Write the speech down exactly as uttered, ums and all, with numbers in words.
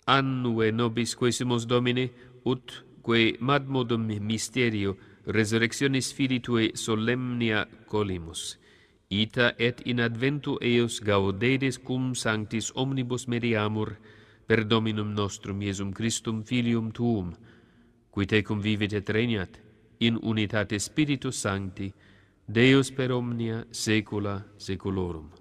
annue nobis quesumus Domine, ut quae madmodum mysterio resurrectionis Filii solemnia colimus. Ita et in adventu eos gaudedes cum sanctis omnibus mediamur per Dominum nostrum Iesum Christum Filium Tuum, qui tecum vivit et regnat in unitate Spiritus Sancti, Deus per omnia saecula saeculorum.